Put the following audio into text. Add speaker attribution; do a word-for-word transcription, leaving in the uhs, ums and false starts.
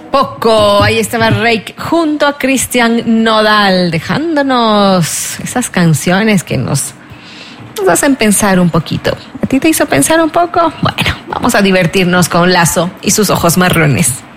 Speaker 1: Poco, ahí estaba Reik junto a Cristian Nodal, dejándonos esas canciones que nos, nos hacen pensar un poquito. ¿A ti te hizo pensar un poco? Bueno, vamos a divertirnos con Lazo y sus ojos marrones.